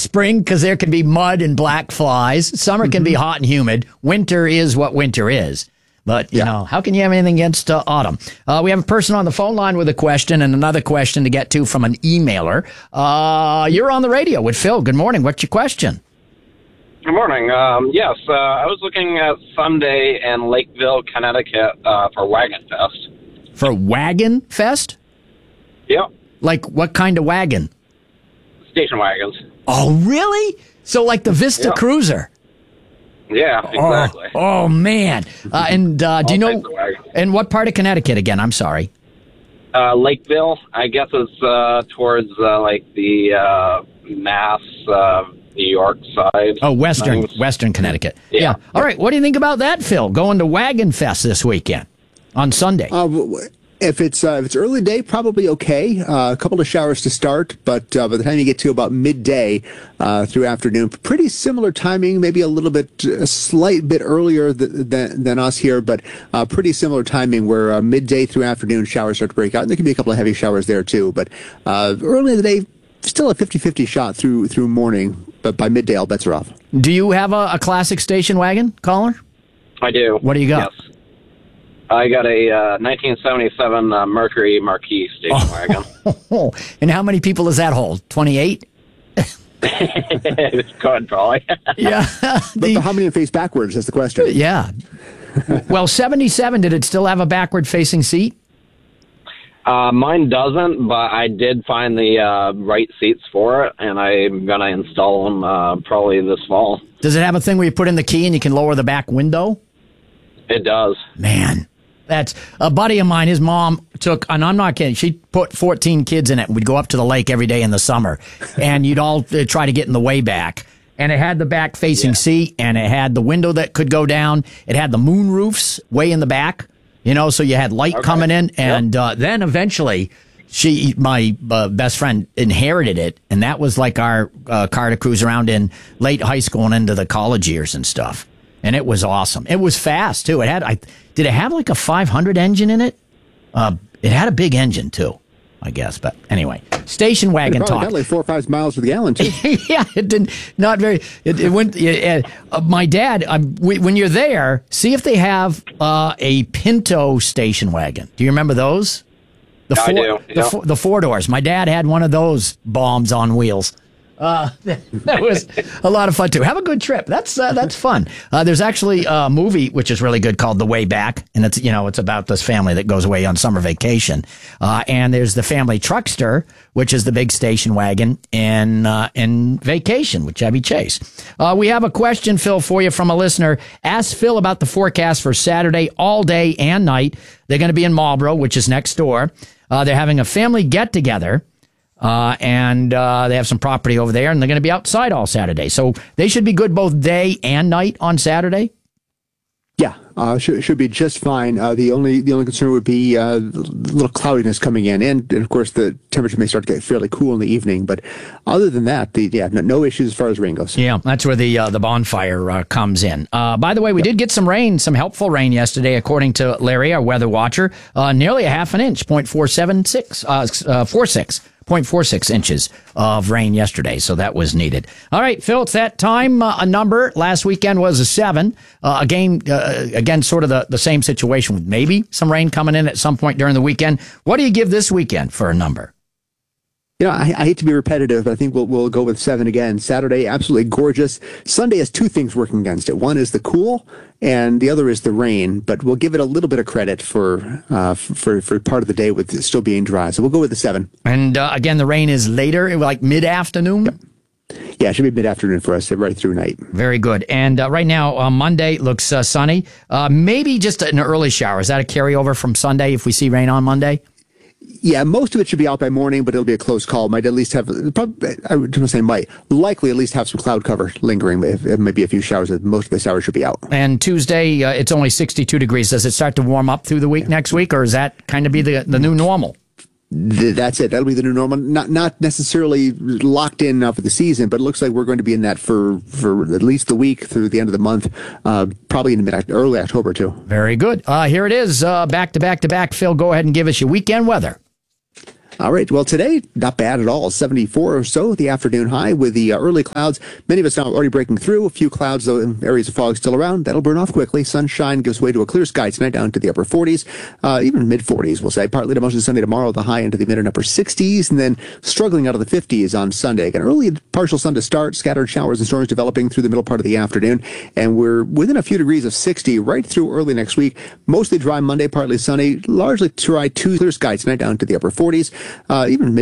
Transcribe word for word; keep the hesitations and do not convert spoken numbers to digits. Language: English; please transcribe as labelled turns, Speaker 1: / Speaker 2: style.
Speaker 1: spring because there can be mud and black flies. Summer can mm-hmm. be hot and humid. Winter is what winter is. But, you yeah. know, how can you have anything against uh, autumn? Uh, we have a person on the phone line with a question and another question to get to from an emailer. Uh, you're on the radio with Phil. Good morning. What's your question?
Speaker 2: Good morning. Um, yes, uh, I was looking at Sunday in Lakeville, Connecticut uh, for Wagon Fest.
Speaker 1: For Wagon Fest?
Speaker 2: Yep.
Speaker 1: Like what kind of wagon?
Speaker 2: Station wagons.
Speaker 1: Oh, really? So like the Vista yep. Cruiser?
Speaker 2: Yeah, exactly.
Speaker 1: Oh, oh man. Uh, and uh, do you know, and what part of Connecticut again? I'm sorry.
Speaker 2: Uh, Lakeville, I guess it's uh, towards uh, like the uh, Mass, uh, New York side.
Speaker 1: Oh, Western, things. Western Connecticut. Yeah. yeah. All right. What do you think about that, Phil? Going to Wagon Fest this weekend on Sunday?
Speaker 3: Uh, If it's uh, if it's early day, probably okay. Uh, a couple of showers to start, but uh, by the time you get to about midday uh, through afternoon, pretty similar timing. Maybe a little bit, a slight bit earlier th- than than us here, but uh, pretty similar timing. Where uh, midday through afternoon showers start to break out. And there can be a couple of heavy showers there too. But uh, early in the day, still a fifty-fifty shot through through morning. But by midday, all bets are off.
Speaker 1: Do you have a, a classic station wagon, caller?
Speaker 2: I do.
Speaker 1: What do you got?
Speaker 2: Yes. I got a uh, nineteen seventy-seven uh, Mercury Marquis station oh. wagon.
Speaker 1: And how many people does that hold? twenty-eight?
Speaker 2: It's good, probably.
Speaker 1: Yeah.
Speaker 3: the, but how many face backwards is the question.
Speaker 1: Yeah. Well, seventy-seven, did it still have a backward-facing seat?
Speaker 2: Uh, mine doesn't, but I did find the uh, right seats for it, and I'm going to install them uh, probably this fall.
Speaker 1: Does it have a thing where you put in the key and you can lower the back window?
Speaker 2: It does.
Speaker 1: Man. That's a buddy of mine. His mom took, and I'm not kidding, she put fourteen kids in it. We'd go up to the lake every day in the summer, and you'd all uh, try to get in the way back. And it had the back facing yeah. seat, and it had the window that could go down. It had the moon roofs way in the back, you know, so you had light okay. coming in. And yep. uh, then eventually, she, my uh, best friend, inherited it, and that was like our uh, car to cruise around in late high school and into the college years and stuff. And it was awesome. It was fast too. It had, I did it have like a five hundred engine in it? Uh, it had a big engine too, I guess. But anyway, station wagon
Speaker 3: it
Speaker 1: talk.
Speaker 3: Got like four or five miles to the gallon too.
Speaker 1: Yeah, it didn't. Not very. It, it went. It, uh, my dad. Um, we, when you're there, see if they have uh, a Pinto station wagon. Do you remember those? The four,
Speaker 2: I do.
Speaker 1: The,
Speaker 2: Yep.
Speaker 1: four, the four doors. My dad had one of those bombs on wheels. Uh, that was a lot of fun too. Have a good trip. That's uh, that's fun. Uh, there's actually a movie which is really good called The Way Back, and it's you know it's about this family that goes away on summer vacation. Uh, and there's the family truckster, which is the big station wagon in uh, in Vacation with Chevy Chase. Uh, we have a question, Phil, for you from a listener. Ask Phil about the forecast for Saturday all day and night. They're going to be in Marlboro, which is next door. Uh, they're having a family get together. Uh, and uh, they have some property over there, and they're going to be outside all Saturday. So they should be good both day and night on Saturday?
Speaker 3: Yeah, uh, should, should be just fine. Uh, the only the only concern would be uh, a little cloudiness coming in, and, and of course the temperature may start to get fairly cool in the evening. But other than that, the yeah, no, no issues as far as rain goes.
Speaker 1: Yeah, that's where the uh, the bonfire uh, comes in. Uh, by the way, we yep. did get some rain, some helpful rain yesterday, according to Larry, our weather watcher. Uh, nearly a half an inch, zero point four seven six, uh, uh, four six. zero point four six inches of rain yesterday, so that was needed. All right, Phil, it's that time. Uh, a number last weekend was a seven. Uh, a game, uh, again, sort of the, the same situation with maybe some rain coming in at some point during the weekend. What do you give this weekend for a number?
Speaker 3: You know, I, I hate to be repetitive, but I think we'll we'll go with seven again. Saturday, absolutely gorgeous. Sunday has two things working against it. One is the cool, and the other is the rain. But we'll give it a little bit of credit for uh, for for part of the day with it still being dry. So we'll go with the seven.
Speaker 1: And uh, again, the rain is later, like mid afternoon.
Speaker 3: Yep. Yeah, it should be mid afternoon for us, right through night.
Speaker 1: Very good. And uh, right now, uh, Monday looks uh, sunny. Uh, maybe just an early shower. Is that a carryover from Sunday if we see rain on Monday?
Speaker 3: Yeah, most of it should be out by morning, but it'll be a close call. Might at least have, probably, I would say might, likely at least have some cloud cover lingering. Maybe a few showers. Most of the showers should be out.
Speaker 1: And Tuesday, uh, it's only sixty-two degrees. Does it start to warm up through the week next week, or is that kind of be the the new normal?
Speaker 3: That's it. That'll be the new normal. Not not necessarily locked in uh, for the season, but it looks like we're going to be in that for, for at least the week through the end of the month, uh, probably in mid early October too.
Speaker 1: Very good. Uh, here it is, uh, back to back to back. Phil, go ahead and give us your weekend weather.
Speaker 3: All right. Well, today, not bad at all. seventy-four or so, the afternoon high with the uh, early clouds. Many of us now already breaking through. A few clouds, though, in areas of fog still around. That'll burn off quickly. Sunshine gives way to a clear sky tonight down to the upper forties, uh, even mid forties, we'll say. Partly to mostly sunny tomorrow, the high into the mid and upper sixties, and then struggling out of the fifties on Sunday. Again, early partial sun to start, scattered showers and storms developing through the middle part of the afternoon. And we're within a few degrees of sixty right through early next week. Mostly dry Monday, partly sunny, largely dry Tuesday, clear sky tonight down to the upper forties, uh, even mid